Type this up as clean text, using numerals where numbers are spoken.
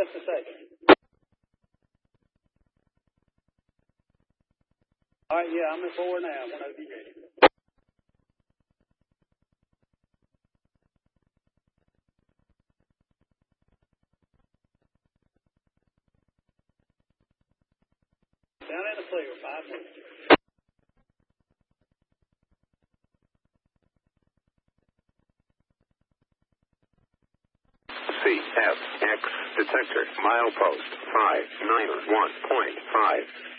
just a second. All right, yeah, I'm at 4 now. When I be ready. Down in the clear, 5 minutes. CFX detector, milepost 591.5.